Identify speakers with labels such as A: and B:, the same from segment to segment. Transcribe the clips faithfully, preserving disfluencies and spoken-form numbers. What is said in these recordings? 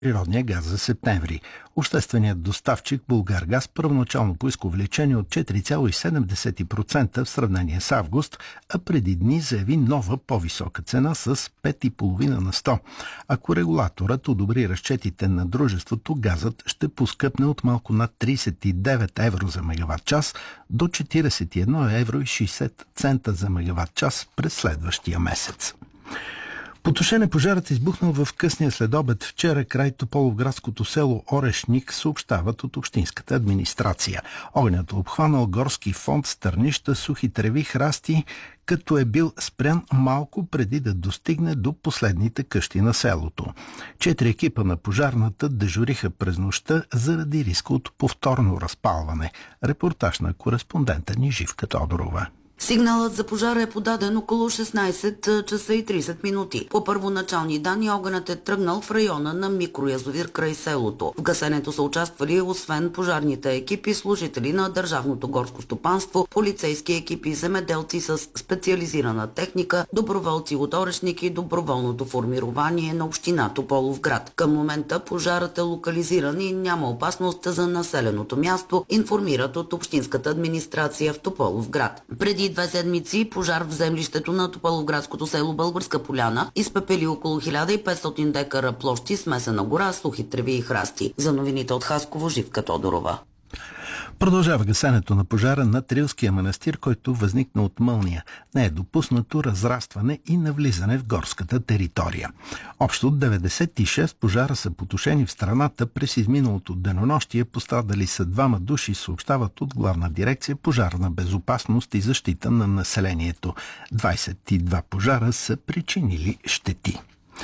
A: природния газ за септември. Общественият доставчик Булгаргаз първоначално поиска увеличение от четири цяло и седем процента в сравнение с август, а преди дни заяви нова по-висока цена с пет цяло и пет на сто. Ако регулаторът одобри разчетите на дружеството, газът ще поскъпне от малко над тридесет и девет евро за мегаватт час до четиридесет и едно евро и шейсет цента за мегаватт час през следващия месец. Потушен е пожарът, избухнал в късния следобед вчера край тополовградското село Орешник, съобщават от общинската администрация. Огнят обхванал горски фонд, стърнища, сухи треви, храсти, като е бил спрян малко преди да достигне до последните къщи на селото. Четири екипа на пожарната дежуриха през нощта заради риска от повторно разпалване. Репортаж на кореспондента ни Живка Тодорова.
B: Сигналът за пожара е подаден около шестнайсет часа и тридесет минути. По първоначални данни огънят е тръгнал в района на микроязовир край селото. В гасенето са участвали освен пожарните екипи, служители на Държавното горско стопанство, полицейски екипи, земеделци с специализирана техника, доброволци от Орешник и доброволното формирование на община Тополовград. Към момента пожарът е локализиран и няма опасност за населеното място, информират от общинската администрация в Тополовград. Преди две седмици пожар в землището на тополовградското село Българска поляна изпепели около хиляда и петстотин декара площи, смесена гора, сухи треви и храсти. За новините от Хасково, Живка Тодорова.
A: Продължава гасенето на пожара на Трилския манастир, който възникна от мълния. Не е допуснато разрастване и навлизане в горската територия. Общо деветдесет и шест пожара са потушени в страната през изминалото денонощие. Пострадали са двама души, съобщават от Главна дирекция Пожарна безопасност и защита на населението. двайсет и два пожара са причинили щети.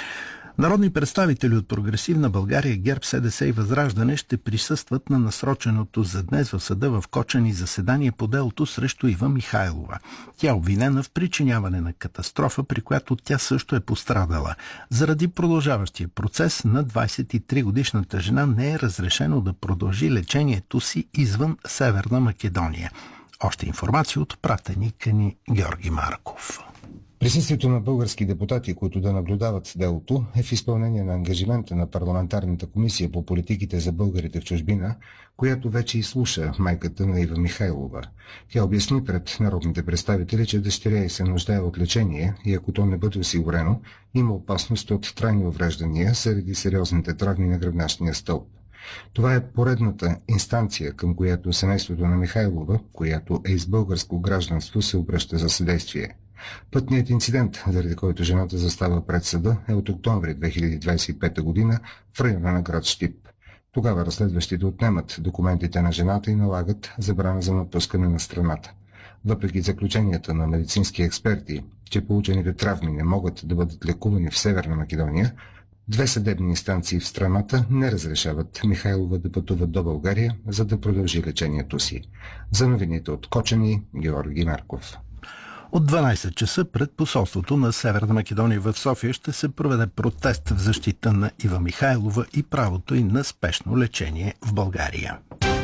A: Народни представители от Прогресивна България, ГЕРБ, СДС и Възраждане ще присъстват на насроченото за днес в съда в Кочани заседание по делото срещу Ива Михайлова. Тя е обвинена в причиняване на катастрофа, при която тя също е пострадала. Заради продължаващия процес на двайсет и три годишната жена не е разрешено да продължи лечението си извън Северна Македония. Още информация от пратеника ни Георги Марков.
C: Присъствието на български депутати, които да наблюдават делото, е в изпълнение на ангажимента на парламентарната комисия по политиките за българите в чужбина, която вече изслуша майката на Ива Михайлова. Тя обясни пред народните представители, че дъщеря й се нуждае от лечение и ако то не бъде осигурено, има опасност от трайни увреждания заради сериозните травми на гръбначния стълб. Това е поредната инстанция, към която семейството на Михайлова, която е с българско гражданство, се обръща за съдействие. Пътният инцидент, заради който жената застава пред съда, е от октомври две хиляди двайсет и пета година в района на град Щип. Тогава разследващите отнемат документите на жената и налагат забрана за напускане на страната. Въпреки заключенията на медицински експерти, че получените травми не могат да бъдат лекувани в Северна Македония, две съдебни инстанции в страната не разрешават Михайлова да пътува до България, за да продължи лечението си. За новините от Кочани, Георги Марков.
A: От дванайсет часа пред посолството на Северна Македония в София ще се проведе протест в защита на Ива Михайлова и правото й на спешно лечение в България.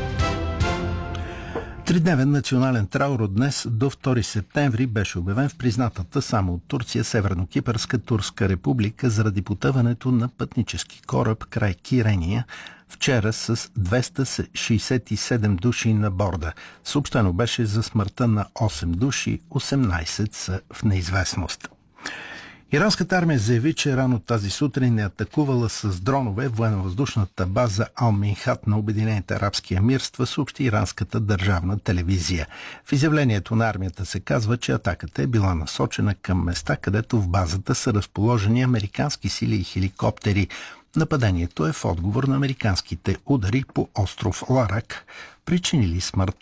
A: Тридневен национален траур от днес до втори септември беше обявен в признатата само от Турция Северно-Кипърска Турска република заради потъването на пътнически кораб край Кирения вчера с двеста шейсет и седем души на борда. Съобщено беше за смъртта на осем души, осемнайсет са в неизвестност. Иранската армия заяви, че рано тази сутрин е атакувала с дронове военновъздушната база Ал-Минхат на Обединените арабски емирства, съобщи иранската държавна телевизия. В изявлението на армията се казва, че атаката е била насочена към места, където в базата са разположени американски сили и хеликоптери. Нападението е в отговор на американските удари по остров Ларак, причинили смъртта